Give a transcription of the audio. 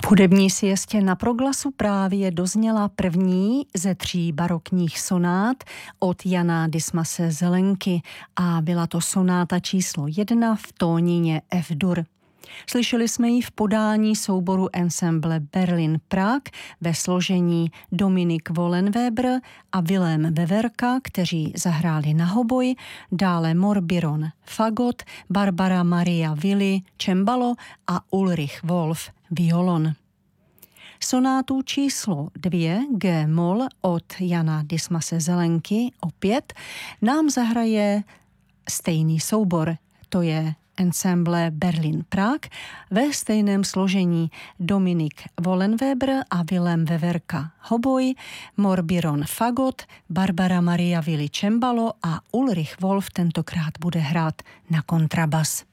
V hudební siestě na Proglasu právě dozněla první ze 3 barokních sonát od Jana Dismase Zelenky a byla to sonáta číslo 1 v tónině F-dur. Slyšeli jsme ji v podání souboru ensemble Berlin Prague ve složení Dominik Wollenweber a Vilém Veverka, kteří zahráli na hoboj, dále Morbiron fagot, Barbara Maria Willi cembalo a Ulrich Wolf violon. Sonátu číslo 2 G-moll od Jana Dismase Zelenky opět nám zahraje stejný soubor, to je ensemble Berlin Prague ve stejném složení Dominik Wollenweber a Vilém Veverka hoboj, Morbiron fagot, Barbara Maria Willi cembalo a Ulrich Wolf tentokrát bude hrát na kontrabas.